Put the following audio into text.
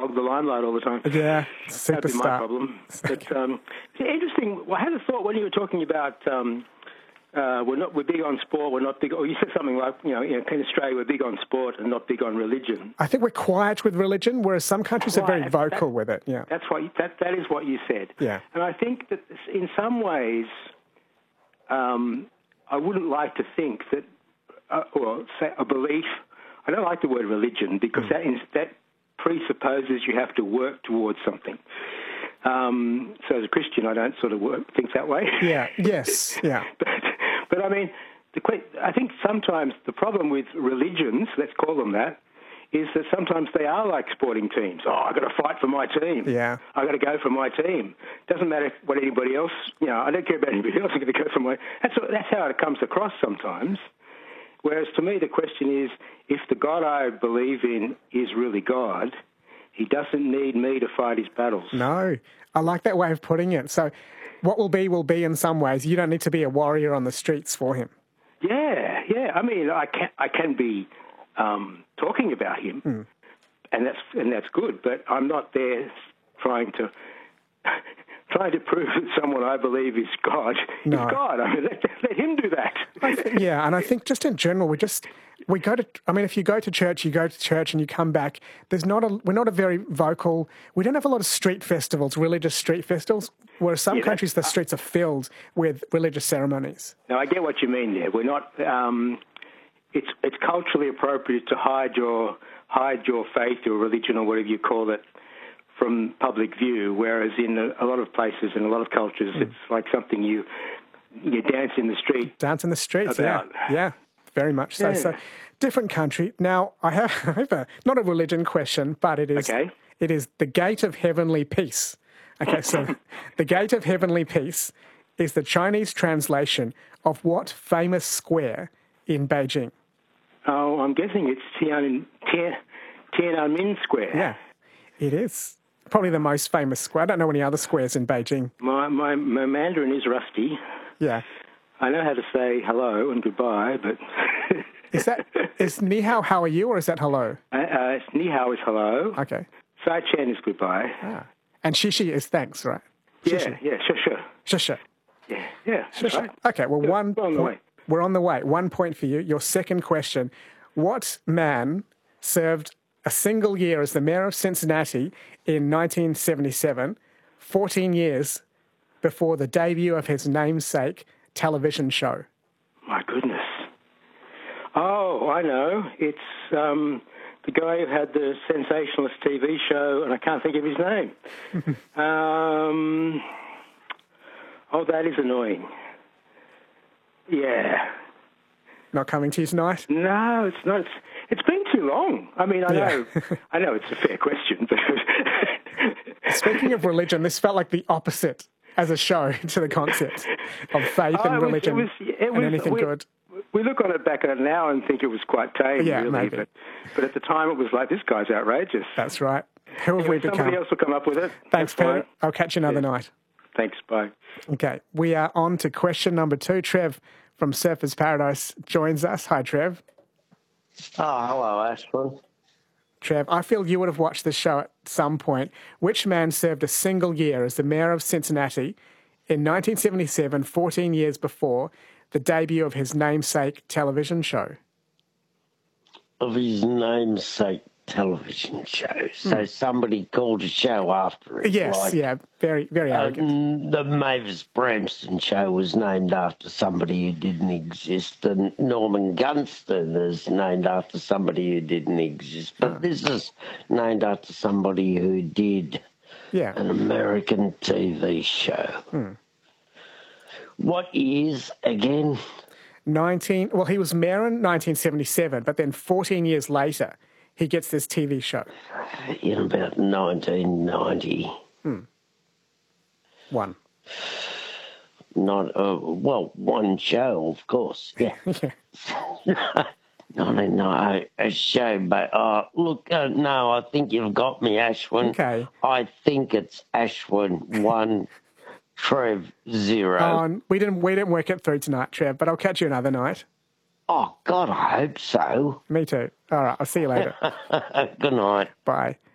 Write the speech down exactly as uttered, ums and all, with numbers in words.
hog the limelight all the time. Yeah, That'd be my superstar. problem. But um, it's interesting. Well, I had a thought when you were talking about um, uh, we're not we're big on sport. We're not big. Or you said something like you know, in Australia we're big on sport and not big on religion. I think we're quiet with religion, whereas some countries are very Quiet. vocal That- with it. Yeah. That's what you, that that is what you said. Yeah. And I think that in some ways, um, I wouldn't like to think that, uh, or say a belief. I don't like the word religion because Mm. that is, that presupposes you have to work towards something. Um, so as a Christian, I don't sort of work, think that way. Yeah. Yes. Yeah. but, but I mean, the, que- I think sometimes the problem with religions, let's call them that, is that sometimes they are like sporting teams. Oh, I've got to fight for my team. Yeah. I've got to go for my team. Doesn't matter what anybody else, you know, I don't care about anybody else. I'm going to go for my... That's, that's how it comes across sometimes. Whereas to me, the question is, if the God I believe in is really God, he doesn't need me to fight his battles. No, I like that way of putting it. So what will be will be in some ways. You don't need to be a warrior on the streets for him. Yeah, yeah. I mean, I can, I can be um, talking about him, Mm. and that's and that's good. But I'm not there trying to trying to prove that someone I believe is God No. is God. I mean, let, let him do that. I think, yeah, and I think just in general, we just we go to. I mean, if you go to church, you go to church, and you come back. There's not a. We're not a very vocal. We don't have a lot of street festivals, religious street festivals. Whereas some Yeah, countries, the that's- streets are filled with religious ceremonies. Now, I get what you mean there. We're not. Um, it's it's culturally appropriate to hide your hide your faith, your religion, or whatever you call it, from public view. Whereas in a, a lot of places, in a lot of cultures, Mm. it's like something you you dance in the street. Dance in the streets, About. yeah, yeah, very much so. Yeah. So, different country. Now, I have, I have a not a religion question, but it is Okay. it is the gate of heavenly peace. Okay, so the gate of heavenly peace is the Chinese translation of what famous square in Beijing? Oh, I'm guessing it's Tian, Tian, Tiananmen Square. Yeah, it is probably the most famous square. I don't know any other squares in Beijing. My, my, my Mandarin is rusty. Yeah, I know how to say hello and goodbye, but... is that is ni hao? How are you, or is that hello? uh, uh, ni hao is hello. Okay, Sai Chen is goodbye. ah. And shishi is thanks, right? Yeah, Shishi. yeah, sure, sure. Shusha. Yeah, yeah, that's Shusha. right. Okay, well, Good. one We're on the point- way. We're on the way. One point for you. Your second question. What man served a single year as the mayor of Cincinnati in nineteen seventy-seven, fourteen years before the debut of his namesake television show? My goodness. Oh, I know. It's um, the guy who had the sensationalist T V show, and I can't think of his name. um, oh, that is annoying. Yeah. Not coming to you tonight? No, it's not. It's, it's been too long. I mean, I Yeah. know, I know it's a fair question, but Speaking of religion, this felt like the opposite as a show to the concept of faith Oh, and it was- religion it was- it and was- anything we- good. we look on it back at it now and think it was quite tame, Yeah, really. maybe. But, but at the time, it was like, this guy's outrageous. That's right. Who have we Somebody become? else will come up with it. Thanks, That's fine. Peter. I'll catch you another night. Thanks. Bye. Okay, we are on to question number two. Trev from Surfers Paradise joins us. Hi, Trev. Oh, hello, Ashwin. Trev, I feel you would have watched this show at some point. Which man served a single year as the mayor of Cincinnati in nineteen seventy-seven, fourteen years before the debut of his namesake television show? Of his namesake television show. So somebody called a show after it. Yes, like, yeah, very, very arrogant. um, the Mavis Bramston show was named after somebody who didn't exist, and Norman Gunston is named after somebody who didn't exist. But this is named after somebody who did Yeah, an American T V show. What years again? nineteen. Well, he was mayor in nineteen seventy-seven, but then fourteen years later, he gets this T V show. In about nineteen ninety. One. Not, uh, well, one show, of course, yeah. Yeah. nineteen ninety, a show, but, uh, look, uh, no, I think you've got me, Ashwin. Okay. I think it's Ashwin one, Trev zero. Oh, we didn't we didn't work it through tonight, Trev, but I'll catch you another night. Oh, God, I hope so. Me too. All right, I'll see you later. Good night. Bye.